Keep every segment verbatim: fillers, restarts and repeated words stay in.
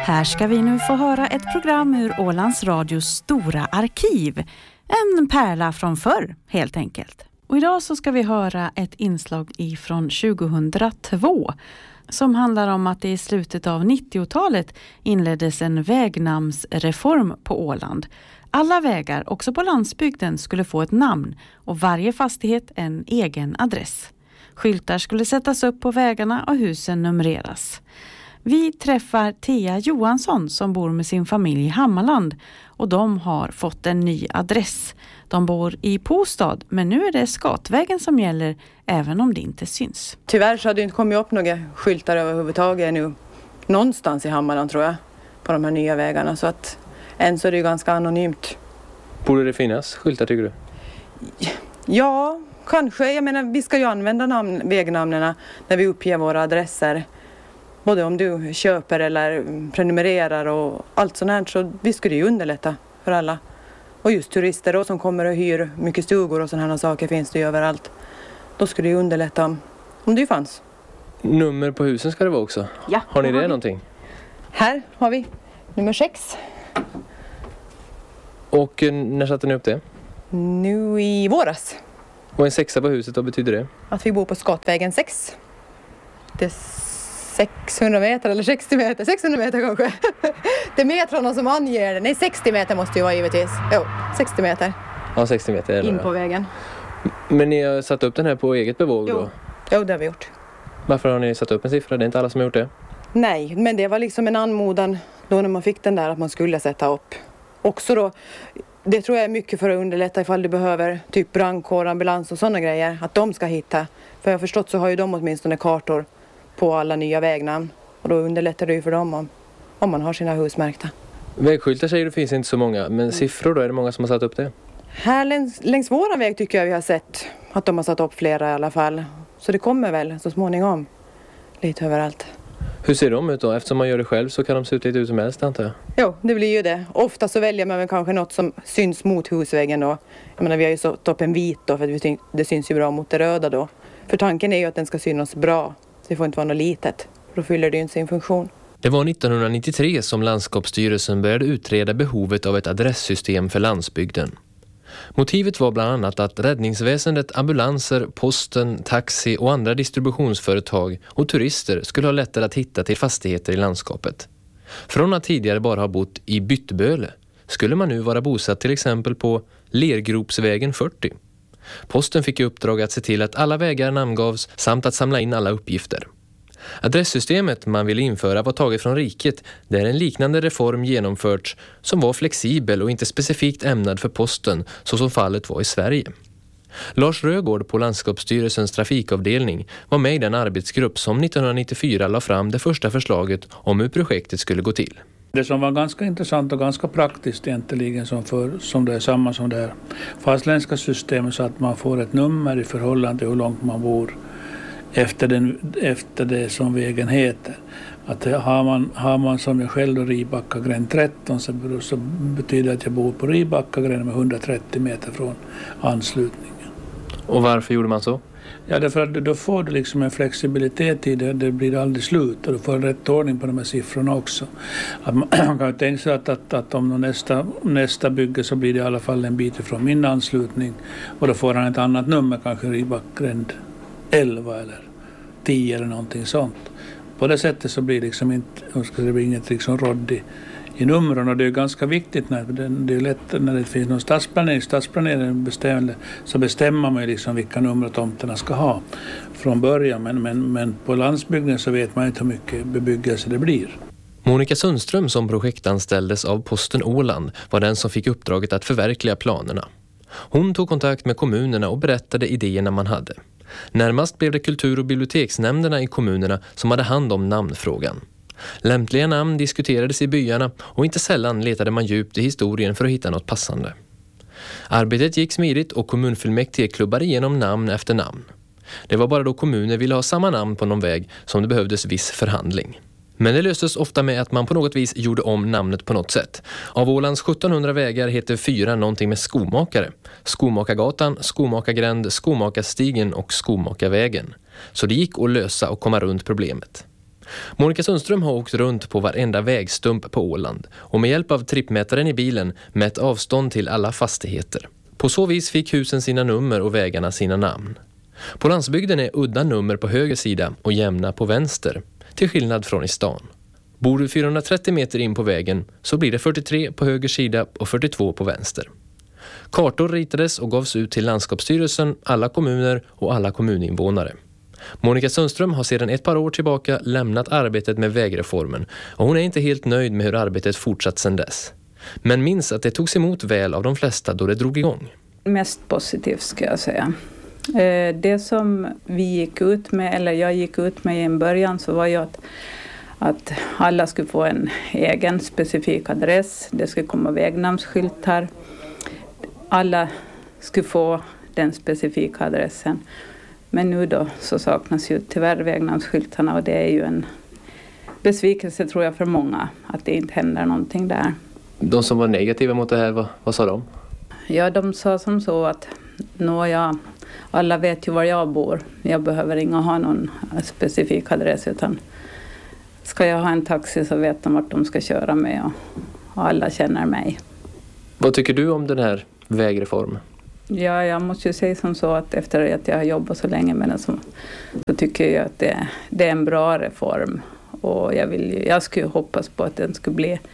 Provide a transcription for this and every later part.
Här ska vi nu få höra ett program ur Ålands Radios stora arkiv. En pärla från förr, helt enkelt. Och idag så ska vi höra ett inslag ifrån tjugohundratvå som handlar om att det i slutet av nittiotalet inleddes en vägnamnsreform på Åland. Alla vägar, också på landsbygden, skulle få ett namn och varje fastighet en egen adress. Skyltar skulle sättas upp på vägarna och husen numreras. Vi träffar Thea Johansson som bor med sin familj i Hammarland och de har fått en ny adress. De bor i Postad, men nu är det Skatvägen som gäller även om det inte syns. Tyvärr så har det inte kommit upp några skyltar överhuvudtaget nu någonstans i Hammarland tror jag på de här nya vägarna, så att än så är det ju ganska anonymt. Borde det finnas skyltar tycker du? Ja, kanske. Jag menar, vi ska ju använda namn, vägnamnen när vi uppger våra adresser. Både om du köper eller prenumererar och allt sånt här, så vi skulle ju underlätta för alla. Och just turister då, som kommer och hyr mycket stugor och sådana här saker finns det ju överallt. Då skulle det ju underlätta om, om det ju fanns. Nummer på husen ska det vara också? Ja. Har ni det har någonting? Här har vi nummer sex. Och när satte ni upp det? Nu i våras. Och en sexa på huset, vad betyder det? Att vi bor på Skatvägen sex. Det är sexhundra meter eller sextio meter. sexhundra meter kanske. Det är metrarna som anger det. Nej, sextio meter måste ju vara givetvis. Jo, sextio meter. Ja, sextio meter. Eller? In på vägen. Men ni har satt upp den här på eget bevåg jo. då? Jo, det har vi gjort. Varför har ni satt upp en siffra? Det är inte alla som har gjort det. Nej, men det var liksom en anmodan då när man fick den där att man skulle sätta upp. Också då, det tror jag är mycket för att underlätta ifall du behöver typ brandkår, ambulans och sådana grejer. Att de ska hitta. För jag har förstått så har ju de åtminstone kartor på alla nya vägnamn. Och då underlättar det ju för dem om, om man har sina hus märkta. Vägskyltar säger det finns inte så många. Men mm. siffror då, är det många som har satt upp det? Här längs, längs våra väg tycker jag vi har sett att de har satt upp flera i alla fall. Så det kommer väl så småningom lite överallt. Hur ser de ut då? Eftersom man gör det själv så kan de se ut lite hur som helst, antar jag. Jo, det blir ju det. Ofta så väljer man väl kanske något som syns mot husväggen då. Jag menar, vi har ju satt upp en vit då för att det syns ju bra mot det röda då. För tanken är ju att den ska synas bra. Så det får inte vara något litet. Då fyller det ju inte sin funktion. Det var nittonhundranittiotre som Landskapsstyrelsen började utreda behovet av ett adresssystem för landsbygden. Motivet var bland annat att räddningsväsendet, ambulanser, posten, taxi och andra distributionsföretag och turister skulle ha lättare att hitta till fastigheter i landskapet. Från att tidigare bara ha bott i Byttböle skulle man nu vara bosatt till exempel på Lergropsvägen fyrtio. Posten fick i uppdrag att se till att alla vägar namngavs samt att samla in alla uppgifter. Adresssystemet man ville införa var taget från riket där en liknande reform genomförts som var flexibel och inte specifikt ämnad för posten så som fallet var i Sverige. Lars Rögård på Landskapsstyrelsens trafikavdelning var med i den arbetsgrupp som nittonhundranittiofyra la fram det första förslaget om hur projektet skulle gå till. Det som var ganska intressant och ganska praktiskt egentligen som, för, som det är samma som det här fastländska systemet, så att man får ett nummer i förhållande till hur långt man bor efter, den, efter det som vägen heter. Att har man, har man som jag själv då Ribackagränd tretton så, så betyder det att jag bor på Ribackagränd med hundratrettio meter från anslutningen. Och varför gjorde man så? Ja, därför att då får du liksom en flexibilitet i det, det blir aldrig slut och du får rätt ordning på de här siffrorna också. Att man kan ju tänka sig att, att, att om nästa, nästa bygge så blir det i alla fall en bit från min anslutning och då får han ett annat nummer, kanske Ribackagränd elva eller tio eller någonting sånt. På det sättet så blir liksom inte, det blir inget liksom rodd i, i numren, och det är ganska viktigt när det, det är lätt när det finns någon stadsplanering, stadsplanering bestämmer, så bestämmer man ju liksom vilka nummer tomterna ska ha från början, men, men, men på landsbygden så vet man inte hur mycket bebyggelse det blir. Monica Sundström som projektanställdes av Posten Åland var den som fick uppdraget att förverkliga planerna. Hon tog kontakt med kommunerna och berättade idéerna man hade. Närmast blev det kultur- och biblioteksnämnderna i kommunerna som hade hand om namnfrågan. Lämpliga namn diskuterades i byarna och inte sällan letade man djupt i historien för att hitta något passande. Arbetet gick smidigt och kommunfullmäktige klubbade igenom namn efter namn. Det var bara då kommuner ville ha samma namn på någon väg som det behövdes viss förhandling. Men det löstes ofta med att man på något vis gjorde om namnet på något sätt. Av Ålands sjuttonhundra vägar heter fyra någonting med skomakare. Skomakargatan, Skomakargränd, Skomakarstigen och Skomakarvägen. Så det gick att lösa och komma runt problemet. Monica Sundström har åkt runt på varenda vägstump på Åland och med hjälp av trippmätaren i bilen mätt avstånd till alla fastigheter. På så vis fick husen sina nummer och vägarna sina namn. På landsbygden är udda nummer på höger sida och jämna på vänster, till skillnad från i stan. Bor du fyrahundratrettio meter in på vägen så blir det fyrtiotre på höger sida och fyrtiotvå på vänster. Kartor ritades och gavs ut till Landskapsstyrelsen, alla kommuner och alla kommuninvånare. Monica Sundström har sedan ett par år tillbaka lämnat arbetet med vägreformen och hon är inte helt nöjd med hur arbetet fortsatt sedan dess. Men minns att det togs emot väl av de flesta då det drog igång. Mest positivt ska jag säga. Det som vi gick ut med, eller jag gick ut med i en början, så var ju att, att alla skulle få en egen specifik adress. Det skulle komma vägnamnsskyltar. Alla skulle få den specifika adressen. Men nu då så saknas ju tyvärr vägnamnsskyltarna och det är ju en besvikelse tror jag för många att det inte händer någonting där. De som var negativa mot det här, vad, vad sa de? Ja, de sa som så att nå, ja, alla vet ju var jag bor. Jag behöver inte ha någon specifik adress utan ska jag ha en taxi så vet de vart de ska köra med och, och alla känner mig. Vad tycker du om den här vägreformen? Ja, jag måste ju säga som så att efter att jag har jobbat så länge med den så, så tycker jag att det, det är en bra reform. Och jag, vill, jag skulle hoppas på att den skulle bli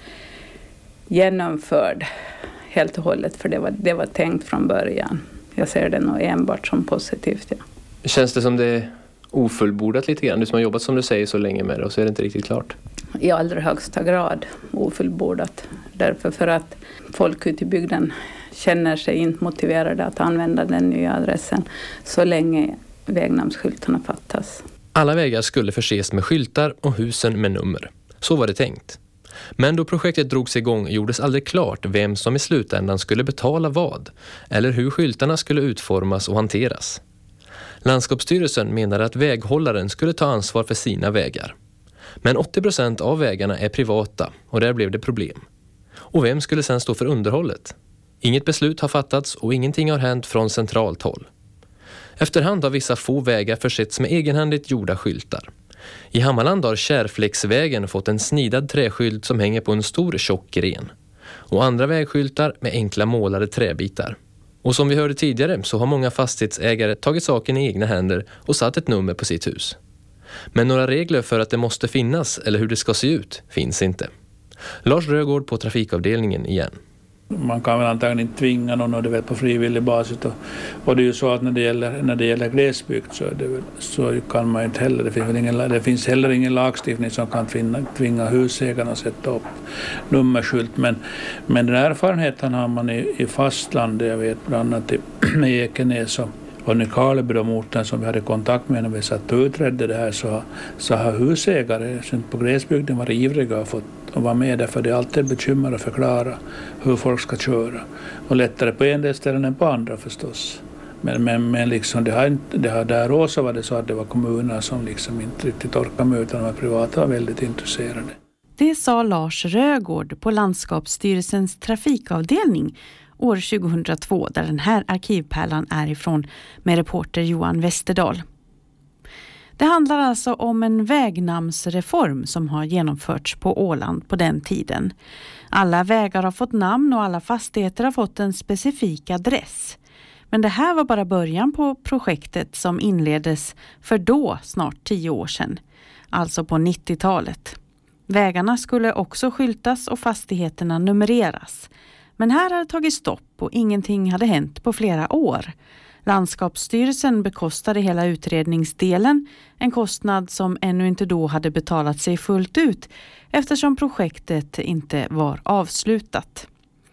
genomförd helt och hållet. För det var, det var tänkt från början. Jag ser det nog enbart som positivt. Ja. Känns det som det är ofullbordat lite grann? Du som har jobbat som du säger så länge med det och så är det inte riktigt klart. I allra högsta grad ofullbordat. Därför för att folk ute i bygden känner sig inte motiverade att använda den nya adressen så länge vägnamnsskyltarna fattas. Alla vägar skulle förses med skyltar och husen med nummer. Så var det tänkt. Men då projektet drogs igång gjordes aldrig klart vem som i slutändan skulle betala vad eller hur skyltarna skulle utformas och hanteras. Landskapsstyrelsen menade att väghållaren skulle ta ansvar för sina vägar. Men åttio procent av vägarna är privata och där blev det problem. Och vem skulle sedan stå för underhållet? Inget beslut har fattats och ingenting har hänt från centralt håll. Efterhand har vissa få vägar försetts med egenhändigt gjorda skyltar. I Hammarland har Kärfleksvägen fått en snidad träskylt som hänger på en stor tjock gren. Och andra vägskyltar med enkla målade träbitar. Och som vi hörde tidigare så har många fastighetsägare tagit saken i egna händer och satt ett nummer på sitt hus. Men några regler för att det måste finnas eller hur det ska se ut finns inte. Lars Rögård på trafikavdelningen igen. Man kan väl antagligen inte tvinga någon och det vet på frivillig basis. Och, och det är ju så att när det gäller, när det gäller glesbygd så, är det väl, så kan man inte heller, det finns, väl ingen, det finns heller ingen lagstiftning som kan tvinga, tvinga husägarna att sätta upp nummerskylt. Men, men den erfarenheten har man i, i fastlandet, jag vet bland annat i, i Ekenäs och, och Nykarlebro-morten som vi hade kontakt med när vi satt och utredde det här så, så har husägare på glesbygden varit ivriga och fått och vara med därför det är alltid bekymmer att förklara hur folk ska köra. Och lättare på en del ställen än på andra förstås. Men, men, men liksom det har, det har där också var det så att det var kommuner som liksom inte riktigt orkade med utan de privata var väldigt intresserade. Det sa Lars Rögård på Landskapsstyrelsens trafikavdelning år tjugohundratvå där den här arkivpärlan är ifrån med reporter Johan Westerdahl. Det handlar alltså om en vägnamnsreform som har genomförts på Åland på den tiden. Alla vägar har fått namn och alla fastigheter har fått en specifik adress. Men det här var bara början på projektet som inleddes för då snart tio år sedan, alltså på nittiotalet. Vägarna skulle också skyltas och fastigheterna numreras. Men här hade tagit stopp och ingenting hade hänt på flera år. Landskapsstyrelsen bekostade hela utredningsdelen, en kostnad som ännu inte då hade betalat sig fullt ut eftersom projektet inte var avslutat.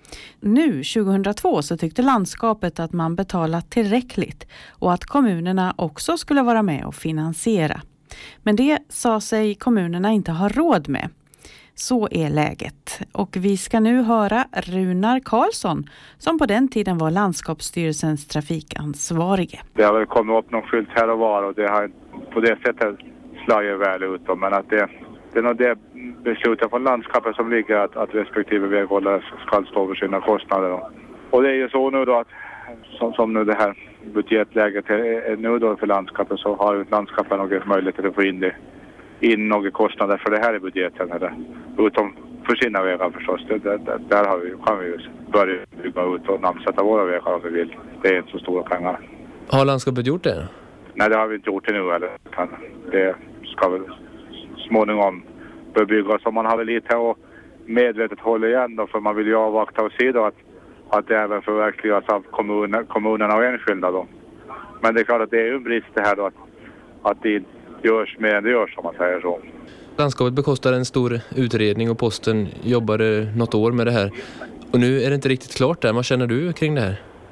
Nu, tjugohundratvå, så tyckte landskapet att man betalat tillräckligt och att kommunerna också skulle vara med och finansiera. Men det sa sig kommunerna inte ha råd med. Så är läget. Och vi ska nu höra Runar Karlsson som på den tiden var Landskapsstyrelsens trafikansvarige. Det har väl kommit upp någon skylt här och var och det har på det sättet slagit väl ut. Men att det, det är nog det beslutet från landskapet som ligger att, att respektive väghållare ska stå för sina kostnader. Och det är ju så nu då att som, som nu det här budgetläget är, är nu då för landskapet så har landskapet några möjligheter att få in det in några kostnader för det här i budgeten. Eller, utom för sina vägar förstås. Det, det, det, där har vi, kan vi ju börja bygga ut och namnsätta våra vägar om vi vill. Det är inte så stora pengar. Har landskapet gjort det? Nej, det har vi inte gjort ännu. Eller. Det ska väl småningom börja byggas. Så man har väl lite och medvetet hålla igen då, för man vill ju avvakta och se då att, att det även förverkligas av kommuner, kommunerna och enskilda då. Men det är klart att det är ju en brist det här då att, att det inte görs mer än det görs, som man säger så. Landskapet bekostar en stor utredning och posten jobbade något år med det här. Och nu är det inte riktigt klart där. Vad känner du kring det här?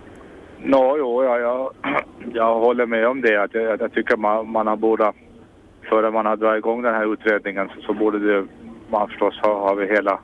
Nå, jo, ja, jag, jag håller med om det. Att jag, jag tycker man, man har borde, före man har dragit igång den här utredningen så, så borde det, man förstås ha, har vi hela,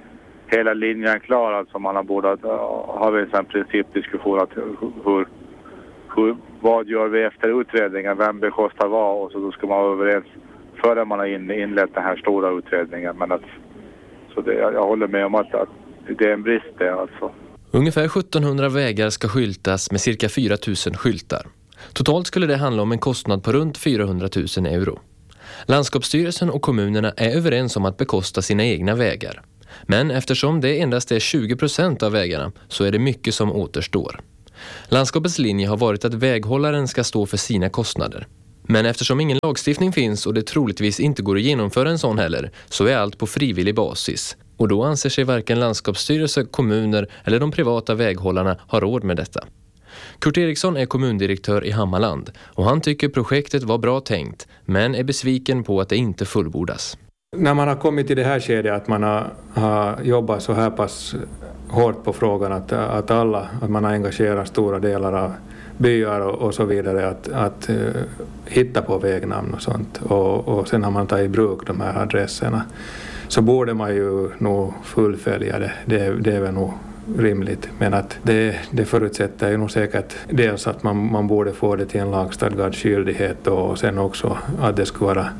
hela linjen klar. Alltså man har borde ha vi en sån principdiskussion att hur, hur, vad gör vi efter utredningen, vem bekostar vad, och så då ska man vara överens före man har in, inlett den här stora utredningen. Men att, så det, jag, jag håller med om att, att det är en brist det alltså. Ungefär sjuttonhundra vägar ska skyltas med cirka fyra tusen skyltar. Totalt skulle det handla om en kostnad på runt fyrahundratusen euro. Landskapsstyrelsen och kommunerna är överens om att bekosta sina egna vägar. Men eftersom det endast är tjugo procent av vägarna så är det mycket som återstår. Landskapets linje har varit att väghållaren ska stå för sina kostnader. Men eftersom ingen lagstiftning finns och det troligtvis inte går att genomföra en sån heller, så är allt på frivillig basis. Och då anser sig varken landskapsstyrelse, kommuner eller de privata väghållarna ha råd med detta. Kurt Eriksson är kommundirektör i Hammarland och han tycker projektet var bra tänkt, men är besviken på att det inte fullbordas. När man har kommit till det här skedet att man har, har jobbat så här pass hårt på frågan att, att alla, att man har engagerat stora delar av byar och, och så vidare att, att uh, hitta på vägnamn och sånt och, och sen har man tagit i bruk de här adresserna, så borde man ju nog fullfölja det. Det, det är väl nog rimligt, men att det, det förutsätter ju nog säkert dels att man, man borde få det till en lagstadgad skyldighet och sen också att det skulle vara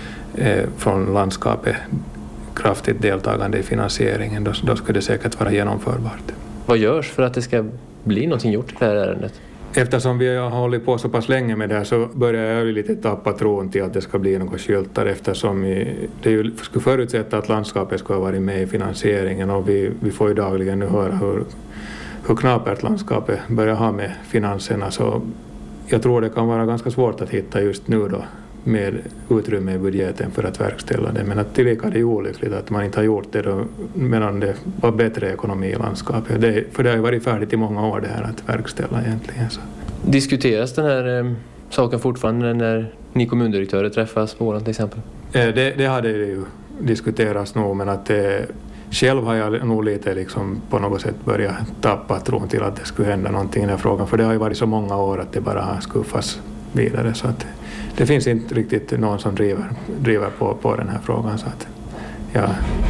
eh, från landskapet kraftigt deltagande i finansieringen. Då, då skulle det säkert vara genomförbart. Vad görs för att det ska bli någonting gjort i det här ärendet? Eftersom vi har hållit på så pass länge med det här så börjar jag lite tappa tron till att det ska bli något skyltar, eftersom det ju skulle förutsätta att landskapet ska vara med i finansieringen och vi, vi får ju dagligen nu höra hur, hur knapert landskapet börjar ha med finanserna, så jag tror det kan vara ganska svårt att hitta just nu då med utrymme i budgeten för att verkställa det, men att tillika det är olyckligt att man inte har gjort det då, medan det var bättre ekonomi i landskapet. Det, för det har ju varit färdigt i många år det här att verkställa egentligen. Så. Diskuteras den här eh, saken fortfarande när ni kommundirektörer träffas på Åland till exempel? Eh, det, det hade ju diskuterats nog, men att eh, själv har jag nog lite liksom på något sätt börjat tappa tron till att det skulle hända någonting i den här frågan, för det har ju varit så många år att det bara har skuffats vidare, så att det finns inte riktigt någon som driver, driver på, på den här frågan, så att jag,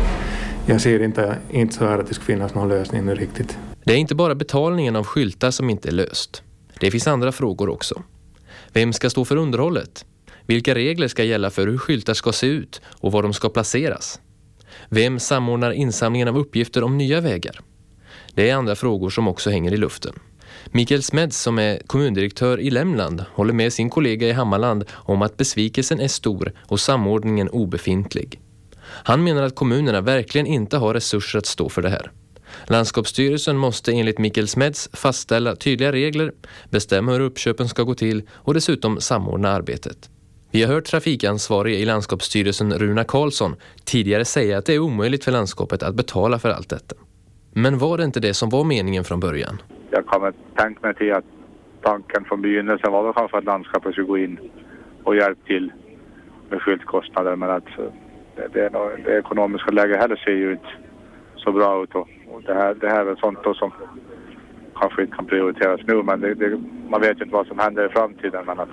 jag ser inte, inte så här att det ska finnas någon lösning nu riktigt. Det är inte bara betalningen av skyltar som inte är löst. Det finns andra frågor också. Vem ska stå för underhållet? Vilka regler ska gälla för hur skyltar ska se ut och var de ska placeras? Vem samordnar insamlingen av uppgifter om nya vägar? Det är andra frågor som också hänger i luften. Mikael Smeds, som är kommundirektör i Lämland, håller med sin kollega i Hammarland om att besvikelsen är stor och samordningen obefintlig. Han menar att kommunerna verkligen inte har resurser att stå för det här. Landskapsstyrelsen måste enligt Mikael Smeds fastställa tydliga regler, bestämma hur uppköpen ska gå till och dessutom samordna arbetet. Vi har hört trafikansvarig i Landskapsstyrelsen Runa Karlsson tidigare säga att det är omöjligt för landskapet att betala för allt detta. Men var det inte det som var meningen från början? Jag kommer tänka mig till att tanken från begynnelsen var väl kanske att landskapet skulle gå in och hjälpa till med skyldkostnader, men att det, det, det ekonomiska läget heller ser ju inte så bra ut och, och det, här, det här är väl sånt då som kanske inte kan prioriteras nu, men det, det, man vet ju inte vad som händer i framtiden. Men att,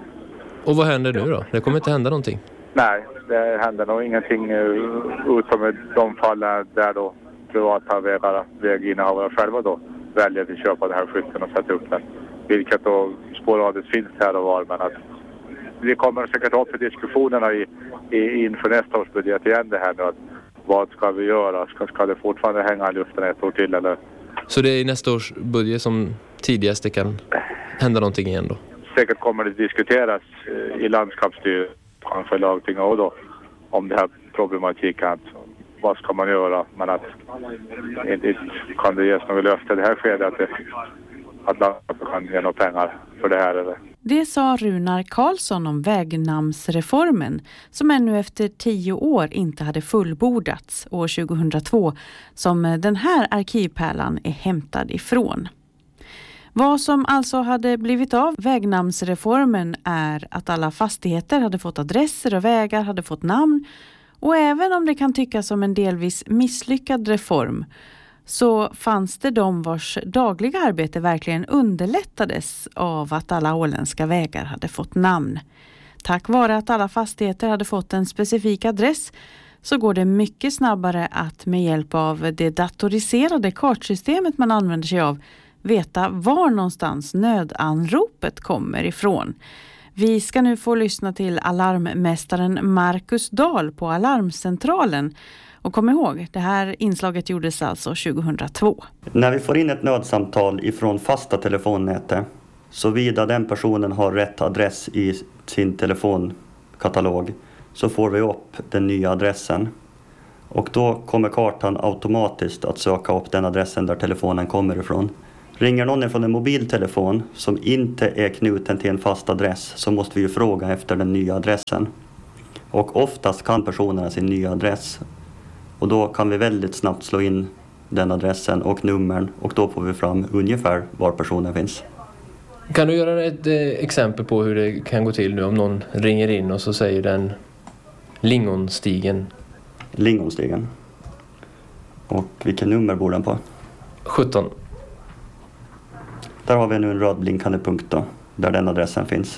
och vad händer nu då? Det kommer inte hända någonting? Nej, det händer nog ingenting utom i de fallen där då privata vägar, väginnehavare själva då väljer att köpa den här skylten och sätta upp den. Vilket då sporadiskt finns här och var, men att vi kommer säkert upp i diskussionerna i, i, inför nästa års budget igen det här nu, att vad ska vi göra? Ska, ska det fortfarande hänga i luften ett år till eller? Så det är i nästa års budget som tidigast det kan hända någonting igen då? Säkert kommer det diskuteras i landskapsstyrelsen, kanske lagting och då om det här problematiken. Vad ska man göra? Men att inte kan det ges något löfte i det här skedet att, det, att landet kan ge några pengar för det här. Eller? Det sa Runar Karlsson om vägnamnsreformen som ännu efter tio år inte hade fullbordats år tjugohundratvå som den här arkivpärlan är hämtad ifrån. Vad som alltså hade blivit av vägnamnsreformen är att alla fastigheter hade fått adresser och vägar hade fått namn. Och även om det kan tyckas som en delvis misslyckad reform så fanns det de vars dagliga arbete verkligen underlättades av att alla åländska vägar hade fått namn. Tack vare att alla fastigheter hade fått en specifik adress så går det mycket snabbare att med hjälp av det datoriserade kartsystemet man använder sig av veta var någonstans nödanropet kommer ifrån. Vi ska nu få lyssna till alarmmästaren Marcus Dahl på Alarmcentralen. Och kom ihåg, det här inslaget gjordes alltså tjugohundratvå. När vi får in ett nödsamtal ifrån fasta telefonnätet, såvida den personen har rätt adress i sin telefonkatalog, så får vi upp den nya adressen. Och då kommer kartan automatiskt att söka upp den adressen där telefonen kommer ifrån. Ringer någon från en mobiltelefon som inte är knuten till en fast adress så måste vi ju fråga efter den nya adressen. Och oftast kan personerna sin nya adress. Och då kan vi väldigt snabbt slå in den adressen och numren och då får vi fram ungefär var personen finns. Kan du göra ett eh, exempel på hur det kan gå till nu om någon ringer in och så säger den Lingonstigen? Lingonstigen. Och vilken nummer bor den på? sjutton. Där har vi nu en röd blinkande punkt då, där den adressen finns.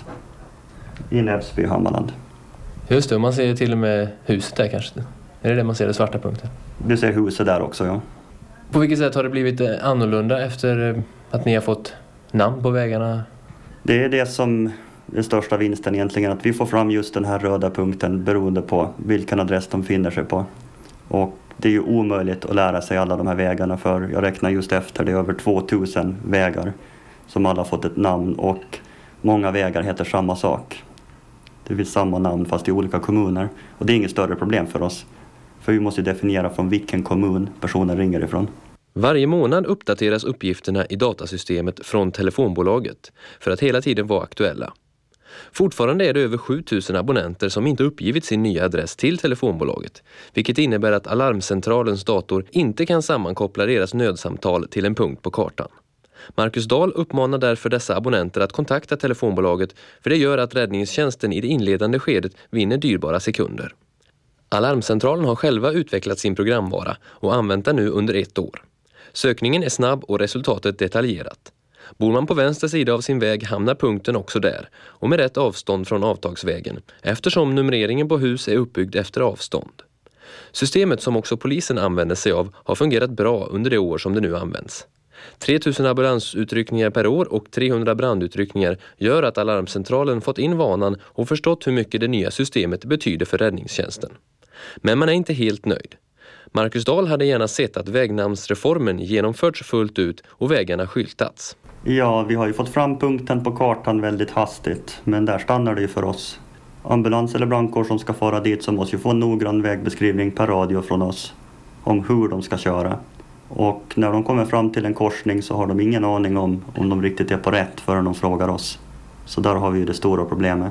I Näsby, Hammarland. Just det, och man ser till och med huset där kanske. Är det det man ser, det svarta punkten? Du ser huset där också, ja. På vilket sätt har det blivit annorlunda efter att ni har fått namn på vägarna? Det är det som är den största vinsten egentligen, att vi får fram just den här röda punkten beroende på vilken adress de finner sig på. Och det är ju omöjligt att lära sig alla de här vägarna, för jag räknar just efter, det är över tvåtusen vägar som alla har fått ett namn och många vägar heter samma sak. Det vill samma namn fast i olika kommuner och det är inget större problem för oss. För vi måste definiera från vilken kommun personen ringer ifrån. Varje månad uppdateras uppgifterna i datasystemet från telefonbolaget för att hela tiden vara aktuella. Fortfarande är det över sjutusen abonnenter som inte uppgivit sin nya adress till telefonbolaget, vilket innebär att Alarmcentralens dator inte kan sammankoppla deras nödsamtal till en punkt på kartan. Marcus Dahl uppmanar därför dessa abonnenter att kontakta telefonbolaget, för det gör att räddningstjänsten i det inledande skedet vinner dyrbara sekunder. Alarmcentralen har själva utvecklat sin programvara och använt den nu under ett år. Sökningen är snabb och resultatet detaljerat. Bor man på vänster sida av sin väg hamnar punkten också där och med rätt avstånd från avtagsvägen, eftersom numreringen på hus är uppbyggd efter avstånd. Systemet som också polisen använder sig av har fungerat bra under det år som det nu används. tre tusen ambulansutryckningar per år och trehundra brandutryckningar gör att Alarmcentralen fått in vanan och förstått hur mycket det nya systemet betyder för räddningstjänsten. Men man är inte helt nöjd. Marcus Dahl hade gärna sett att vägnamnsreformen genomförts fullt ut och vägarna skyltats. Ja, vi har ju fått fram punkten på kartan väldigt hastigt, men där stannar det ju för oss. Ambulans eller brandkår som ska fara dit så måste ju få en noggrann vägbeskrivning per radio från oss om hur de ska köra. Och när de kommer fram till en korsning så har de ingen aning om om de riktigt är på rätt förrän de frågar oss. Så där har vi ju det stora problemet.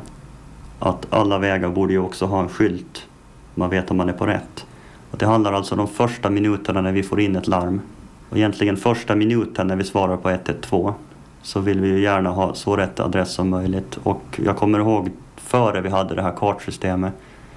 Att alla vägar borde ju också ha en skylt. Man vet om man är på rätt. Och det handlar alltså om de första minuterna när vi får in ett larm. Och egentligen första minuten när vi svarar på ett ett två så vill vi ju gärna ha så rätt adress som möjligt. Och jag kommer ihåg före vi hade det här kartsystemet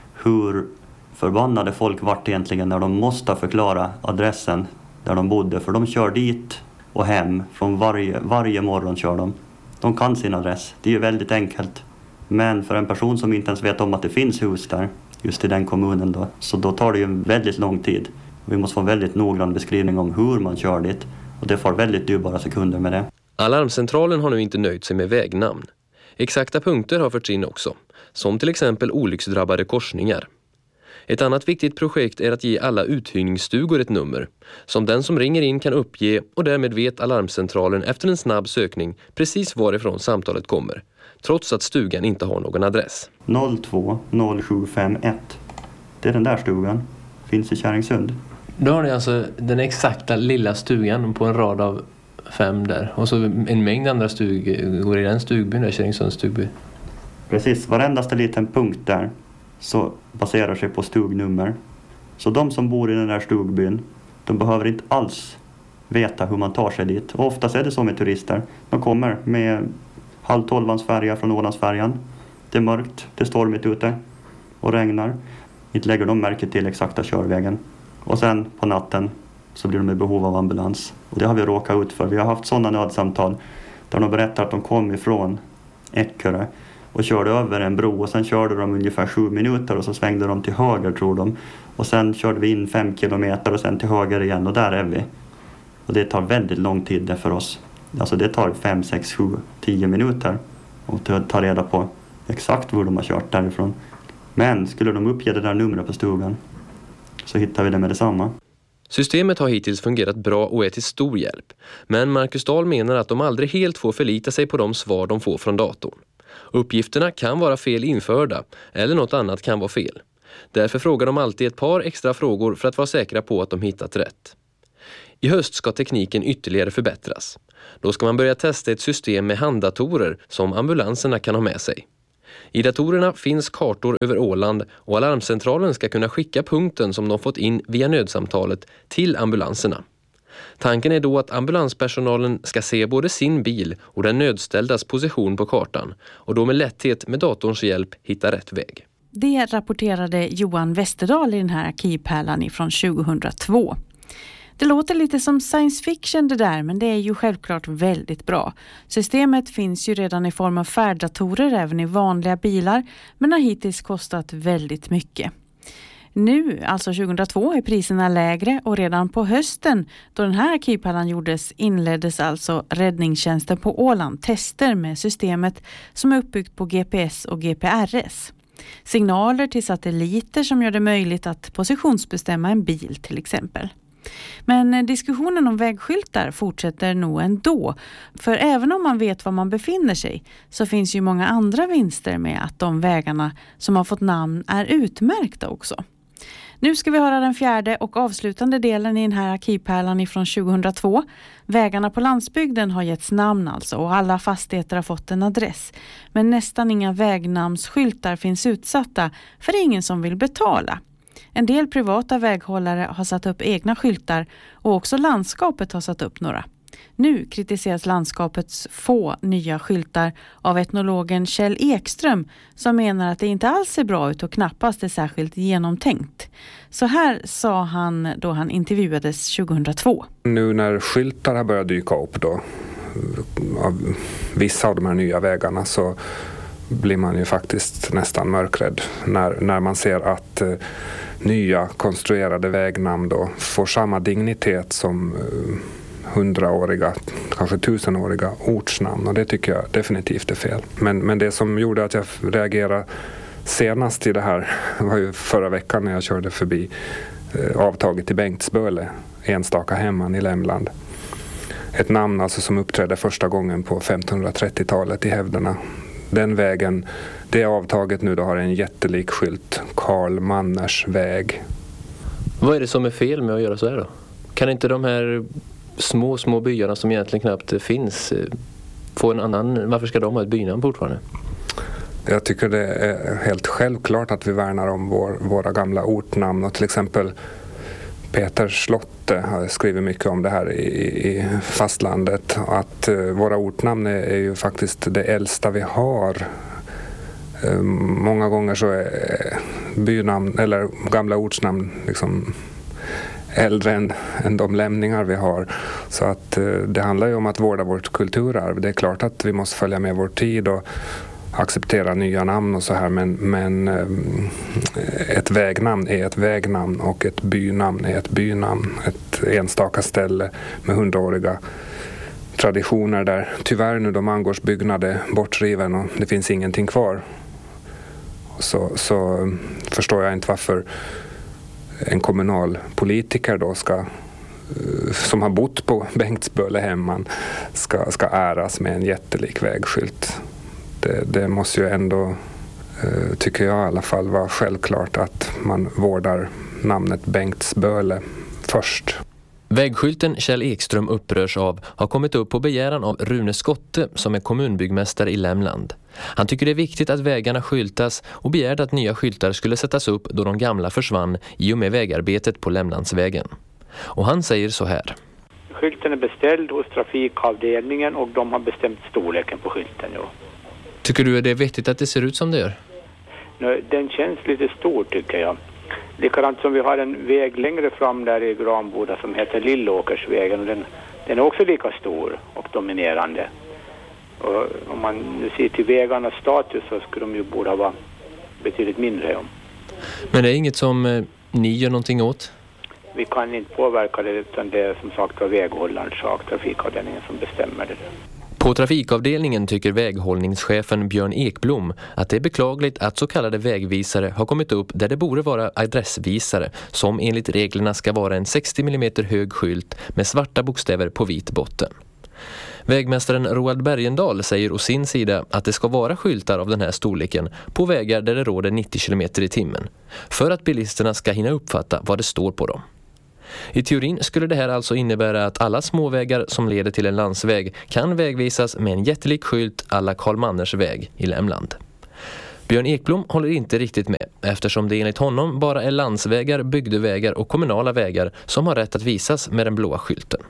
hur förbannade folk vart egentligen när de måste förklara adressen där de bodde. För de kör dit och hem från varje, varje morgon kör de. De kan sin adress. Det är ju väldigt enkelt. Men för en person som inte ens vet om att det finns hus där, just i den kommunen då, så då tar det ju en väldigt lång tid. Vi måste få en väldigt noggrann beskrivning om hur man kör dit. Och det får väldigt dyrbara sekunder med det. Alarmcentralen har nu inte nöjt sig med vägnamn. Exakta punkter har förts in också, som till exempel olycksdrabbade korsningar. Ett annat viktigt projekt är att ge alla uthyrningsstugor ett nummer, som den som ringer in kan uppge, och därmed vet Alarmcentralen efter en snabb sökning precis varifrån samtalet kommer, trots att stugan inte har någon adress. noll två noll sju fem ett. Det är den där stugan. Finns i Kärringsund. Då har ni alltså den exakta lilla stugan på en rad av fem där. Och så en mängd andra stugor i den stugbyn, där Kärringsunds stugby. Precis, varendaste liten punkt där så baserar sig på stugnummer. Så de som bor i den där stugbyn, de behöver inte alls veta hur man tar sig dit. Och oftast är det så med turister. De kommer med halv tolvans färja från Ålandsfärjan. Det är mörkt, det är stormigt ute och regnar. Inte lägger de märke till exakta körvägen. Och sen på natten så blir de i behov av ambulans. Och det har vi råkat ut för. Vi har haft sådana nödsamtal där de berättar att de kom ifrån Eckerö och körde över en bro. Och sen körde de ungefär sju minuter och så svängde de till höger, tror de. Och sen körde vi in fem kilometer och sen till höger igen, och där är vi. Och det tar väldigt lång tid det för oss. Alltså det tar fem, sex, sju, tio minuter att ta reda på exakt hur de har kört därifrån. Men skulle de uppge det där numret på stugan så hittar vi det med detsamma. Systemet har hittills fungerat bra och är till stor hjälp. Men Marcus Dahl menar att de aldrig helt får förlita sig på de svar de får från datorn. Uppgifterna kan vara fel införda eller något annat kan vara fel. Därför frågar de alltid ett par extra frågor för att vara säkra på att de hittat rätt. I höst ska tekniken ytterligare förbättras. Då ska man börja testa ett system med handdatorer som ambulanserna kan ha med sig. I datorerna finns kartor över Åland och alarmcentralen ska kunna skicka punkten som de fått in via nödsamtalet till ambulanserna. Tanken är då att ambulanspersonalen ska se både sin bil och den nödställdas position på kartan och då med lätthet med datorns hjälp hitta rätt väg. Det rapporterade Johan Westerdahl i den här arkivpärlan ifrån tjugohundratvå. Det låter lite som science fiction det där, men det är ju självklart väldigt bra. Systemet finns ju redan i form av färddatorer även i vanliga bilar, men har hittills kostat väldigt mycket. Nu, alltså tjugohundratvå, är priserna lägre och redan på hösten då den här arkivpärlan gjordes inleddes alltså räddningstjänsten på Åland tester med systemet som är uppbyggt på G P S och G P R S. Signaler till satelliter som gör det möjligt att positionsbestämma en bil till exempel. Men diskussionen om vägskyltar fortsätter nog ändå. För även om man vet var man befinner sig så finns ju många andra vinster med att de vägarna som har fått namn är utmärkta också. Nu ska vi höra den fjärde och avslutande delen i den här arkivpärlan ifrån tjugohundratvå. Vägarna på landsbygden har getts namn alltså och alla fastigheter har fått en adress. Men nästan inga vägnamnsskyltar finns utsatta för det är ingen som vill betala. En del privata väghållare har satt upp egna skyltar och också landskapet har satt upp några. Nu kritiseras landskapets få nya skyltar av etnologen Kjell Ekström som menar att det inte alls ser bra ut och knappast är särskilt genomtänkt. Så här sa han då han intervjuades tjugohundratvå. Nu när skyltar har börjat dyka upp då, av vissa av de här nya vägarna, så blir man ju faktiskt nästan mörkrädd när, när man ser att eh, nya konstruerade vägnamn då får samma dignitet som eh, hundraåriga, kanske tusenåriga ortsnamn, och det tycker jag definitivt är fel. Men, men det som gjorde att jag reagerade senast i det här var ju förra veckan när jag körde förbi eh, avtaget i Bengtsböle, enstaka hemman i Lämland. Ett namn alltså som uppträdde första gången på femtonhundratrettiotalet i hävderna. Den vägen, det avtaget nu då har en jättelik skylt, Karl Manners väg. Vad är det som är fel med att göra så här då? Kan inte de här små, små byarna som egentligen knappt finns få en annan, varför ska de ha ett bynamn fortfarande? Jag tycker det är helt självklart att vi värnar om vår, våra gamla ortnamn, och till exempel Peter Slotte har skrivit mycket om det här i, i fastlandet, att uh, våra ortnamn är, är ju faktiskt det äldsta vi har. Uh, många gånger så är bynamn eller gamla ortsnamn liksom äldre än, än de lämningar vi har. Så att uh, det handlar ju om att vårda vårt kulturarv. Det är klart att vi måste följa med vår tid och acceptera nya namn och så här, men, men ett vägnamn är ett vägnamn och ett bynamn är ett bynamn. Ett enstaka ställe med hundraåriga traditioner där tyvärr nu de mangårdsbyggnader bortriven och det finns ingenting kvar. Så, så förstår jag inte varför en kommunal politiker då ska, som har bott på Bengtsböle hemman, ska, ska äras med en jättelik vägskylt. Det, det måste ju ändå eh, tycker jag i alla fall var självklart att man vårdar namnet Bengtsböle först. Vägskylten Kjell Ekström upprörs av har kommit upp på begäran av Rune Skotte som är kommunbyggmästare i Lämland. Han tycker det är viktigt att vägarna skyltas och begärde att nya skyltar skulle sättas upp då de gamla försvann i och med vägarbetet på Lämlandsvägen. Och han säger så här. Skylten är beställd hos trafikavdelningen och de har bestämt storleken på skylten. Ja. Tycker du att det är vettigt att det ser ut som det gör? Nu, den känns lite stor tycker jag. Likadant som vi har en väg längre fram där i Granboda som heter Lillåkersvägen och den, den är också lika stor och dominerande. Och om man nu ser till vägarnas status så skulle de ju borde vara betydligt mindre om. Men det är inget som eh, ni gör någonting åt? Vi kan inte påverka det utan det är som sagt var väghållarens sak, trafikavdelningen som bestämmer det. På trafikavdelningen tycker väghållningschefen Björn Ekblom att det är beklagligt att så kallade vägvisare har kommit upp där det borde vara adressvisare som enligt reglerna ska vara en sextio millimeter hög skylt med svarta bokstäver på vit botten. Vägmästaren Roald Bergendal säger å sin sida att det ska vara skyltar av den här storleken på vägar där det råder nittio kilometer i timmen för att bilisterna ska hinna uppfatta vad det står på dem. I teorin skulle det här alltså innebära att alla småvägar som leder till en landsväg kan vägvisas med en jättelik skylt alla Karl Manners väg i Lämland. Björn Ekblom håller inte riktigt med eftersom det enligt honom bara är landsvägar, bygdevägar och kommunala vägar som har rätt att visas med den blåa skylten.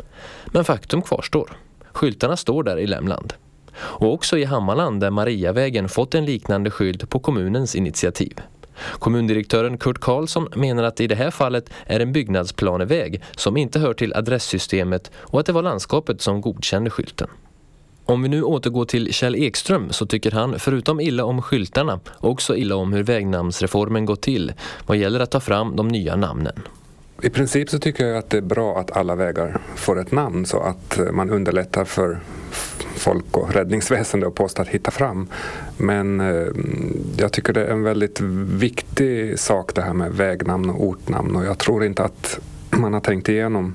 Men faktum kvarstår. Skyltarna står där i Lämland. Och också i Hammarland där Mariavägen fått en liknande skylt på kommunens initiativ. Kommundirektören Kurt Karlsson menar att i det här fallet är en byggnadsplaneväg som inte hör till adresssystemet och att det var landskapet som godkände skylten. Om vi nu återgår till Kjell Ekström så tycker han förutom illa om skyltarna också illa om hur vägnamnsreformen gått till vad gäller att ta fram de nya namnen. I princip så tycker jag att det är bra att alla vägar får ett namn så att man underlättar för folk och räddningsväsende och post att hitta fram. Men eh, jag tycker det är en väldigt viktig sak det här med vägnamn och ortnamn och jag tror inte att man har tänkt igenom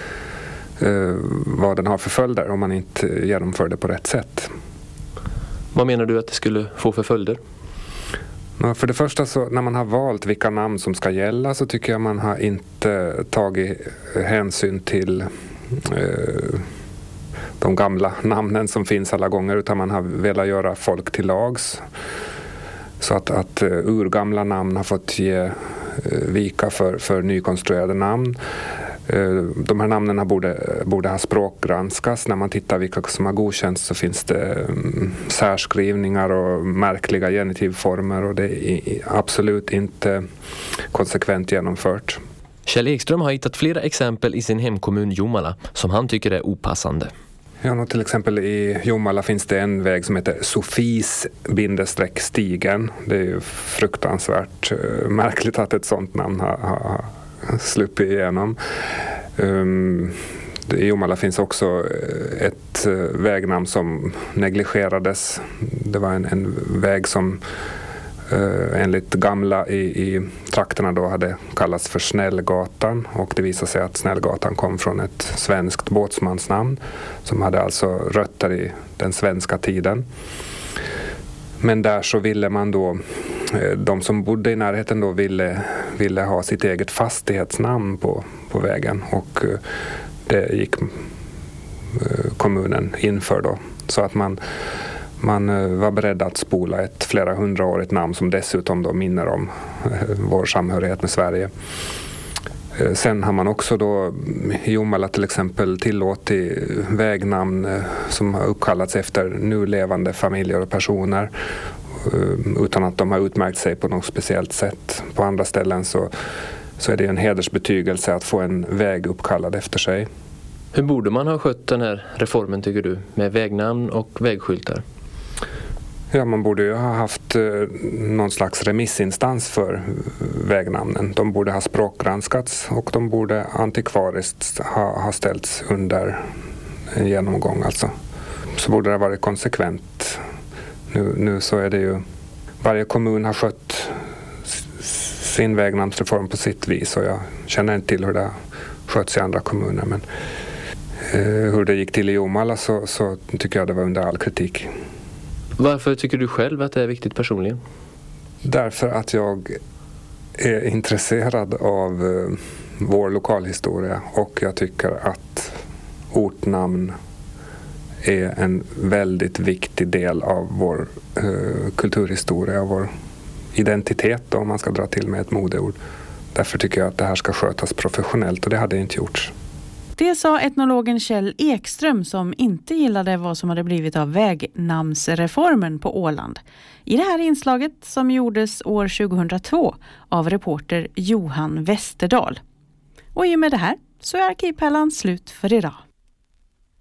eh, vad den har för följder om man inte genomför det på rätt sätt. Vad menar du att det skulle få för följder? Ja, för det första så när man har valt vilka namn som ska gälla så tycker jag man har inte tagit hänsyn till eh, de gamla namnen som finns alla gånger utan man har velat göra folk till lags så att, att uh, urgamla namn har fått ge uh, vika för, för nykonstruerade namn. Uh, de här namnen borde, borde ha språkgranskas. När man tittar vilka som har godkänts så finns det um, särskrivningar och märkliga genitivformer och det är absolut inte konsekvent genomfört. Kjell Ekström har hittat flera exempel i sin hemkommun Jomala som han tycker är opassande. Ja, till exempel i Jomala finns det en väg som heter Sofis-stigen. Det är ju fruktansvärt uh, märkligt att ett sånt namn har, har, har sluppit igenom. Um, I Jomala finns också ett uh, vägnamn som negligerades. Det var en, en väg som Uh, enligt gamla i, i trakterna då hade kallats för Snällgatan och det visade sig att Snällgatan kom från ett svenskt båtsmansnamn som hade alltså rötter i den svenska tiden. Men där så ville man då, de som bodde i närheten då ville, ville ha sitt eget fastighetsnamn på, på vägen och uh, det gick uh, kommunen inför då så att man Man var beredd att spola ett flera hundraårigt namn som dessutom då minner om vår samhörighet med Sverige. Sen har man också då i Jomala till exempel tillåtit vägnamn som har uppkallats efter nu levande familjer och personer utan att de har utmärkt sig på något speciellt sätt. På andra ställen så, så är det en hedersbetygelse att få en väg uppkallad efter sig. Hur borde man ha skött den här reformen tycker du med vägnamn och vägskyltar? Ja, man borde ju ha haft eh, någon slags remissinstans för vägnamnen. De borde ha språkgranskats och de borde antikvariskt ha, ha ställts under en genomgång. Alltså. Så borde det ha varit konsekvent. Nu, nu så är det ju, varje kommun har skött sin vägnamnsreform på sitt vis och jag känner inte till hur det har sköts i andra kommuner. Men eh, hur det gick till i Jomala så, så tycker jag det var under all kritik. Varför tycker du själv att det är viktigt personligen? Därför att jag är intresserad av eh, vår lokalhistoria och jag tycker att ortnamn är en väldigt viktig del av vår eh, kulturhistoria och vår identitet då, om man ska dra till med ett modeord. Därför tycker jag att det här ska skötas professionellt och det hade inte gjorts. Det sa etnologen Kjell Ekström som inte gillade vad som hade blivit av vägnamnsreformen på Åland. I det här inslaget som gjordes år tjugohundratvå av reporter Johan Westerdahl. Och i och med det här så är Arkivpärlan slut för idag.